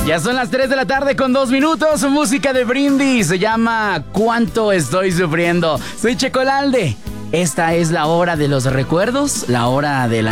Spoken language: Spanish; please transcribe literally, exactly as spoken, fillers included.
Ya son las tres de la tarde con dos minutos. Música de Brindis. Se llama ¿Cuánto estoy sufriendo? Soy Checolalde. Esta es la hora de los recuerdos, la hora de la